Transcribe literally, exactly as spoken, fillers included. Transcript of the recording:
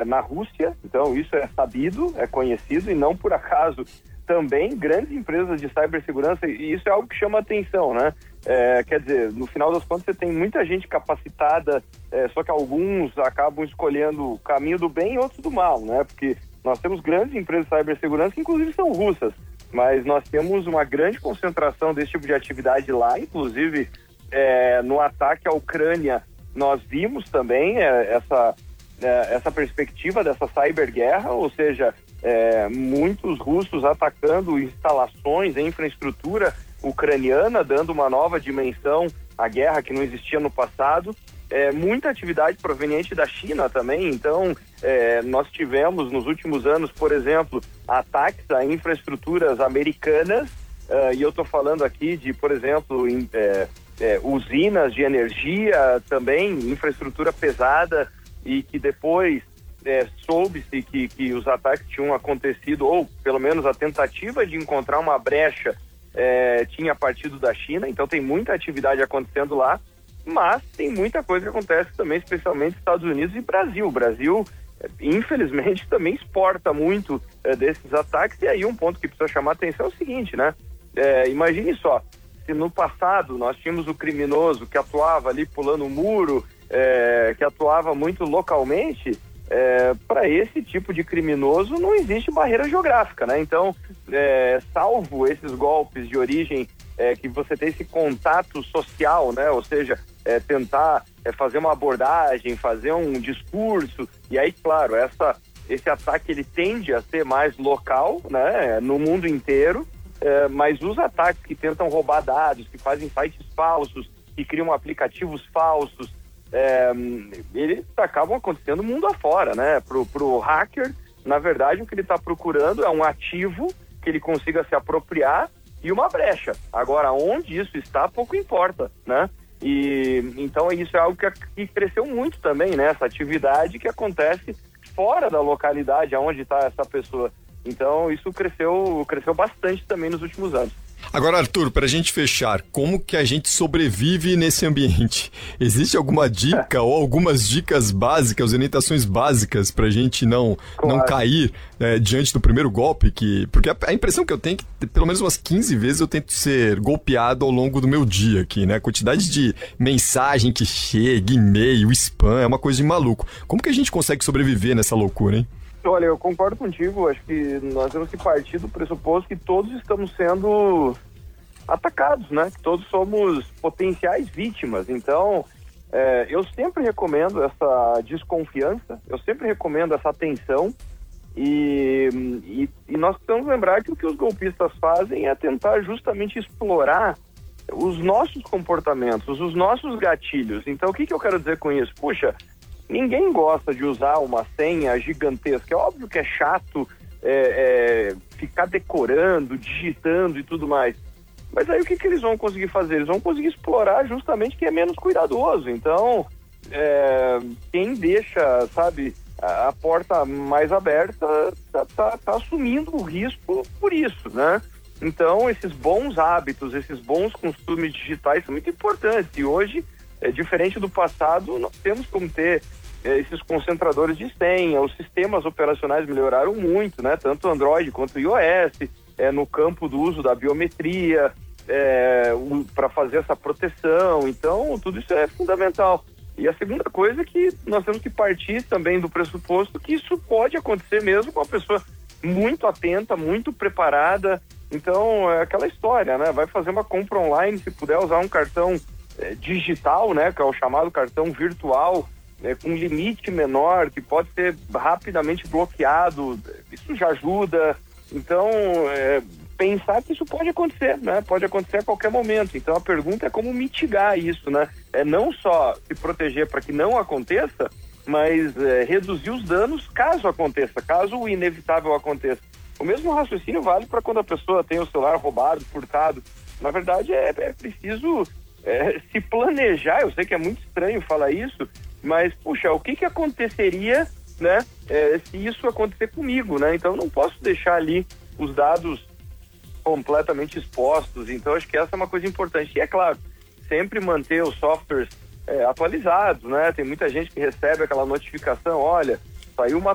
na Rússia, então isso é sabido, é conhecido, e não por acaso também grandes empresas de cibersegurança, e isso é algo que chama atenção, né? É, quer dizer, no final das contas você tem muita gente capacitada, é, só que alguns acabam escolhendo o caminho do bem e outros do mal, né? Porque nós temos grandes empresas de cibersegurança que inclusive são russas, mas nós temos uma grande concentração desse tipo de atividade lá, inclusive é, no ataque à Ucrânia nós vimos também é, essa, é, essa perspectiva dessa cyberguerra, ou seja, é, muitos russos atacando instalações, infraestrutura ucraniana, dando uma nova dimensão à guerra que não existia no passado. É, muita atividade proveniente da China também, então é, nós tivemos nos últimos anos, por exemplo, ataques a infraestruturas americanas, uh, e eu estou falando aqui de, por exemplo, em, é, é, usinas de energia também, infraestrutura pesada, e que depois é, soube-se que, que os ataques tinham acontecido, ou pelo menos a tentativa de encontrar uma brecha é, tinha partido da China, então tem muita atividade acontecendo lá. Mas tem muita coisa que acontece também, especialmente nos Estados Unidos e Brasil. O Brasil, infelizmente, também exporta muito é, desses ataques. E aí um ponto que precisa chamar a atenção é o seguinte, né? É, imagine só, se no passado nós tínhamos o criminoso que atuava ali pulando o muro, é, que atuava muito localmente, é, para esse tipo de criminoso não existe barreira geográfica, né? Então, é, salvo esses golpes de origem É, que você tem esse contato social, né? Ou seja, é, tentar é, fazer uma abordagem, fazer um discurso, e aí, claro, essa, esse ataque ele tende a ser mais local, né? No mundo inteiro, é, mas os ataques que tentam roubar dados, que fazem sites falsos, que criam aplicativos falsos, é, eles acabam acontecendo mundo afora, né? Pro, pro hacker, na verdade, o que ele está procurando é um ativo que ele consiga se apropriar e uma brecha. Agora, onde isso está, pouco importa, né? E então isso é algo que, que cresceu muito também, né? Essa atividade que acontece fora da localidade onde está essa pessoa. Então isso cresceu, cresceu bastante também nos últimos anos. Agora, Arthur, para a gente fechar, como que a gente sobrevive nesse ambiente? Existe alguma dica ou algumas dicas básicas, orientações básicas para a gente não, claro. não cair é, diante do primeiro golpe? Que, porque a, a impressão que eu tenho é que pelo menos umas quinze vezes eu tento ser golpeado ao longo do meu dia aqui, né? A quantidade de mensagem que chega, e-mail, spam, é uma coisa de maluco. Como que a gente consegue sobreviver nessa loucura, hein? Olha, eu concordo contigo, acho que nós temos que partir do pressuposto que todos estamos sendo atacados, né? Que todos somos potenciais vítimas. Então, é, eu sempre recomendo essa desconfiança, eu sempre recomendo essa atenção, e, e, e nós precisamos lembrar que o que os golpistas fazem é tentar justamente explorar os nossos comportamentos, os nossos gatilhos. Então, o que, que eu quero dizer com isso? Puxa, ninguém gosta de usar uma senha gigantesca. É óbvio que é chato é, é, ficar decorando, digitando e tudo mais. Mas aí o que, que eles vão conseguir fazer? Eles vão conseguir explorar justamente quem é menos cuidadoso. Então, é, quem deixa, sabe, a, a porta mais aberta tá, tá, tá assumindo o risco por isso, né? Então, esses bons hábitos, esses bons costumes digitais são muito importantes. E hoje, é diferente do passado, nós temos como ter é, esses concentradores de senha, os sistemas operacionais melhoraram muito, né? Tanto o Android quanto o iOS, é, no campo do uso da biometria, é, para fazer essa proteção. Então, tudo isso é fundamental. E a segunda coisa é que nós temos que partir também do pressuposto que isso pode acontecer mesmo com uma pessoa muito atenta, muito preparada. Então, é aquela história, né? Vai fazer uma compra online, se puder usar um cartão É, digital, né, que é o chamado cartão virtual, é, com limite menor, que pode ser rapidamente bloqueado, isso já ajuda. Então, é, pensar que isso pode acontecer, né, pode acontecer a qualquer momento. Então, a pergunta é como mitigar isso, né, é não só se proteger para que não aconteça, mas é, reduzir os danos caso aconteça, caso o inevitável aconteça. O mesmo raciocínio vale para quando a pessoa tem o celular roubado, furtado. Na verdade, é, é preciso É, se planejar. Eu sei que é muito estranho falar isso, mas, puxa, o que que aconteceria, né, é, se isso acontecer comigo, né? Então, eu não posso deixar ali os dados completamente expostos. Então, acho que essa é uma coisa importante. E, é claro, sempre manter os softwares é, atualizados, né? Tem muita gente que recebe aquela notificação, olha, saiu uma